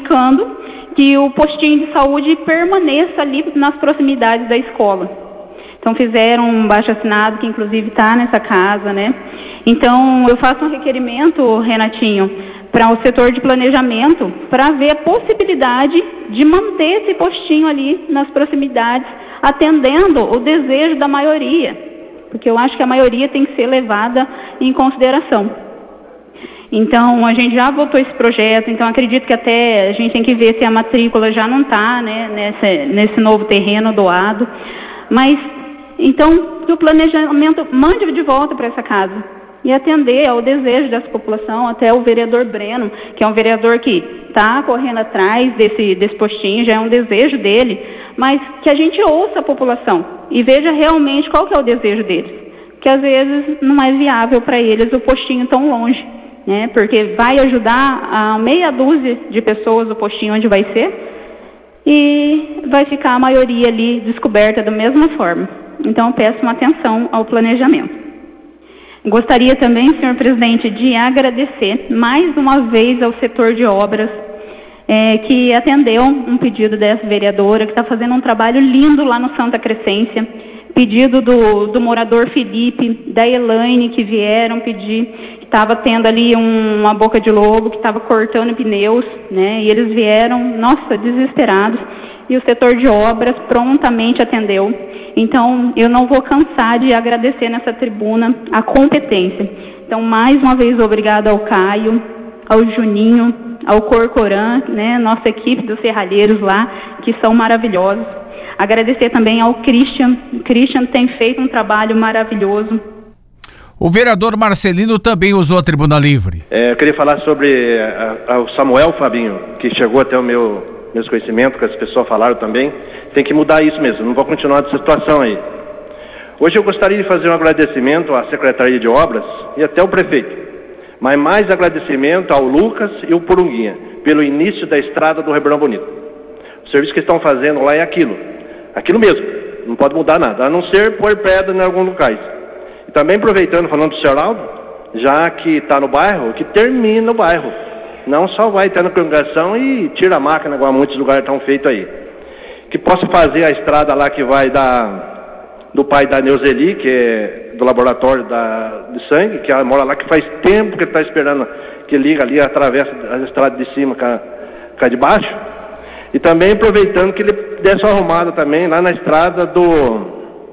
buscando que o postinho de saúde permaneça ali nas proximidades da escola. Então fizeram um abaixo-assinado, que inclusive está nessa casa, né? Então eu faço um requerimento, Renatinho, para o setor de planejamento, para ver a possibilidade de manter esse postinho ali nas proximidades, atendendo o desejo da maioria, porque eu acho que a maioria tem que ser levada em consideração. Então, a gente já votou esse projeto, então acredito que até a gente tem que ver se a matrícula já não está, né, nesse novo terreno doado. Mas, então, que o planejamento mande de volta para essa casa e atender ao desejo dessa população, até o vereador Breno, que é um vereador que está correndo atrás desse postinho, já é um desejo dele, mas que a gente ouça a população e veja realmente qual que é o desejo deles, que às vezes não é viável para eles o postinho tão longe, né? Porque vai ajudar a meia dúzia de pessoas o postinho onde vai ser e vai ficar a maioria ali descoberta da mesma forma. Então eu peço uma atenção ao planejamento. Gostaria também, senhor presidente, de agradecer mais uma vez ao setor de obras que atendeu um pedido dessa vereadora, que está fazendo um trabalho lindo lá no Santa Crescência, pedido do morador Felipe, da Elaine, que vieram pedir, que estava tendo ali uma boca de lobo, que estava cortando pneus, né, e eles vieram, nossa, desesperados, e o setor de obras prontamente atendeu. Então, eu não vou cansar de agradecer nessa tribuna a competência. Então, mais uma vez, obrigada ao Caio, ao Juninho, ao Corcoran, né, nossa equipe dos serralheiros lá, que são maravilhosos. Agradecer também ao Christian. O Christian tem feito um trabalho maravilhoso. O vereador Marcelino também usou a tribuna livre. Eu queria falar sobre o Samuel, Fabinho, que chegou até o meus conhecimentos, que as pessoas falaram também. Tem que mudar isso mesmo, não vou continuar dessa situação aí. Hoje eu gostaria de fazer um agradecimento à Secretaria de Obras e até ao prefeito, mas mais agradecimento ao Lucas e ao Porunguinha, pelo início da estrada do Ribeirão Bonito. O serviço que estão fazendo lá é aquilo mesmo, não pode mudar nada, a não ser pôr pedra em alguns locais. E também aproveitando, falando do senhor Aldo, já que está no bairro, que termina o bairro, não só vai ter na congregação e tira a máquina, igual muitos lugares estão feitos aí. Que possa fazer a estrada lá que vai do pai da Neuzeli, que é do laboratório de sangue, que ela mora lá, que faz tempo que ele está esperando que liga ali, atravessa a estrada de cima com a de baixo. E também aproveitando que ele desse uma arrumada também lá na estrada do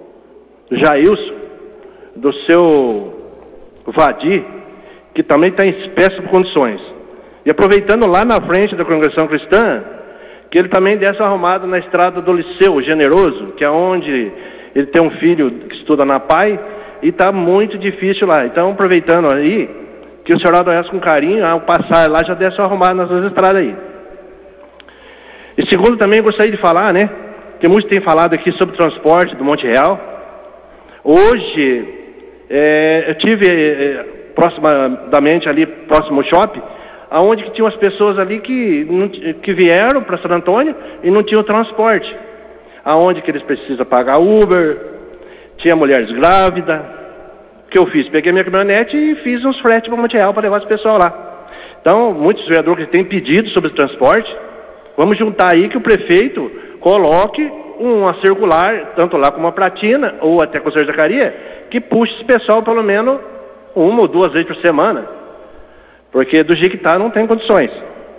Jailson, do seu Vadir, que também está em péssimas condições. E aproveitando lá na frente da congregação cristã, que ele também desse uma arrumada na estrada do Liceu Generoso, que é onde ele tem um filho que estuda na PAI, e está muito difícil lá. Então, aproveitando aí, que o senhor adolece com carinho, ao passar lá já desse uma arrumada nas duas estradas aí. E segundo, também gostaria de falar, né, que muitos têm falado aqui sobre o transporte do Monte Real. Hoje, eu tive aproximadamente ali, próximo ao shopping, aonde que tinham as pessoas ali que vieram para Santo Antônio e não tinham transporte. Aonde que eles precisam pagar Uber, tinha mulheres grávidas. O que eu fiz? Peguei minha caminhonete e fiz uns fretes para Monte Real para levar as pessoas lá. Então, muitos vereadores que têm pedido sobre o transporte, vamos juntar aí que o prefeito coloque uma circular, tanto lá como uma Pratina, ou até com a Sr. Zacaria, que puxe esse pessoal pelo menos 1 ou 2 vezes por semana. Porque do jeito que está, não tem condições.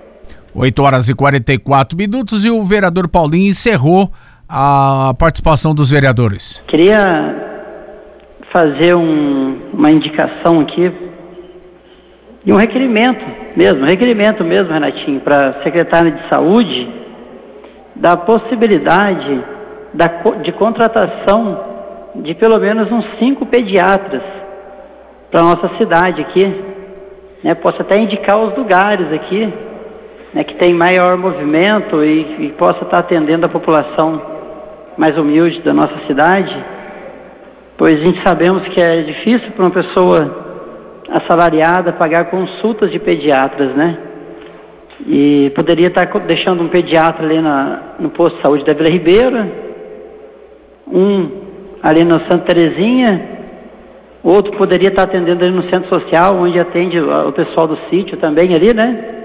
8h44 e o vereador Paulinho encerrou a participação dos vereadores. Queria fazer uma indicação aqui e um requerimento mesmo, Renatinho, para a secretária de Saúde, da possibilidade de contratação de pelo menos uns 5 pediatras para a nossa cidade aqui. Né, posso até indicar os lugares aqui, né, que tem maior movimento e possa estar atendendo a população mais humilde da nossa cidade, pois a gente sabemos que é difícil para uma pessoa assalariada pagar consultas de pediatras, né? E poderia estar deixando um pediatra ali no posto de saúde da Vila Ribeira, um ali no Santa Terezinha, outro poderia estar atendendo ali no centro social, onde atende o pessoal do sítio também ali, né?